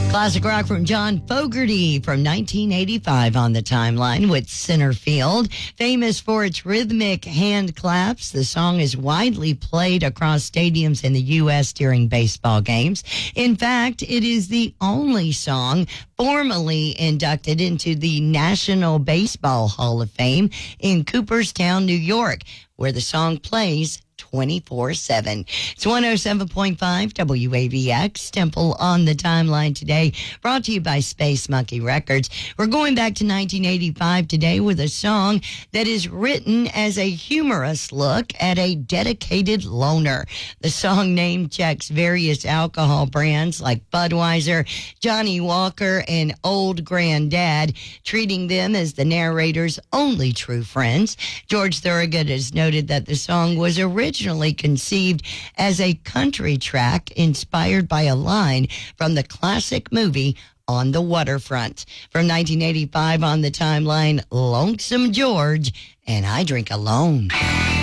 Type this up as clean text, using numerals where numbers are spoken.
Classic rock from John Fogerty from 1985 on the timeline with Centerfield. Famous for its rhythmic hand claps, the song is widely played across stadiums in the U.S. during baseball games. In fact, it is the only song formally inducted into the National Baseball Hall of Fame in Cooperstown, New York, where the song plays 24/7. It's 107.5 WAVX, Temple on the Timeline today, brought to you by Space Monkey Records. We're going back to 1985 today with a song that is written as a humorous look at a dedicated loner. The song name checks various alcohol brands like Budweiser, Johnny Walker, and Old Granddad, treating them as the narrator's only true friends. George Thorogood has noted that the song was originally conceived as a country track inspired by a line from the classic movie On the Waterfront. From 1985 on the timeline, Lonesome George and I Drink Alone.